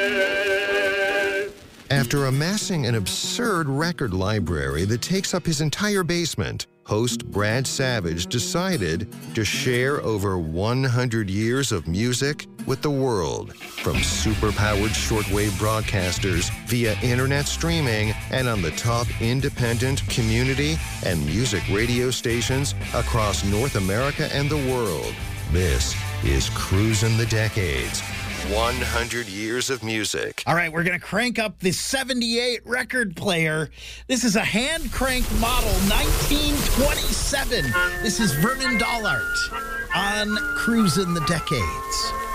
After amassing an absurd record library that takes up his entire basement, host Brad Savage decided to share over 100 years of music with the world, from super-powered shortwave broadcasters via internet streaming and on the top independent, community, and music radio stations across North America and the world. This is Cruisin' the Decades. 100 years of music. All right, we're going to crank up the 78 record player. This is a hand-cranked model, 1927. This is Vernon Dollart on Cruisin' the Decades.